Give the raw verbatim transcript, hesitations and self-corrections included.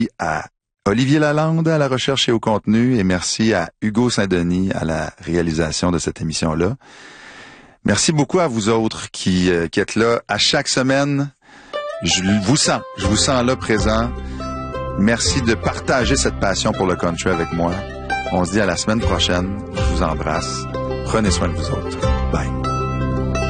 à Olivier Lalande à la recherche et au contenu et merci à Hugo Saint-Denis à la réalisation de cette émission-là. Merci beaucoup à vous autres qui, euh, qui êtes là à chaque semaine. Je vous sens, je vous sens là présent. Merci de partager cette passion pour le country avec moi. On se dit à la semaine prochaine. Je vous embrasse. Prenez soin de vous autres. Bye.